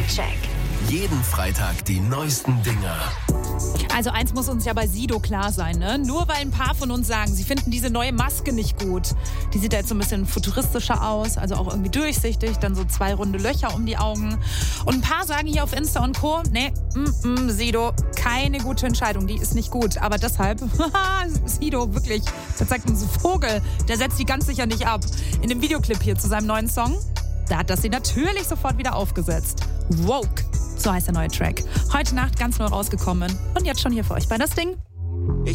Soundcheck. Jeden Freitag die neuesten Dinger. Also eins muss uns ja bei Sido klar sein, ne? Nur weil ein paar von uns sagen, sie finden diese neue Maske nicht gut. Die sieht ja jetzt so ein bisschen futuristischer aus, also auch irgendwie durchsichtig, dann so 2 runde Löcher um die Augen. Und ein paar sagen hier auf Insta und Co., nee, Sido, keine gute Entscheidung, die ist nicht gut. Aber deshalb, Sido, wirklich, der zeigt uns einen Vogel, der setzt die ganz sicher nicht ab. In dem Videoclip hier zu seinem neuen Song, da hat das sie natürlich sofort wieder aufgesetzt. Woke, so heißt der neue Track. Heute Nacht ganz neu rausgekommen und jetzt schon hier für euch bei Das Ding.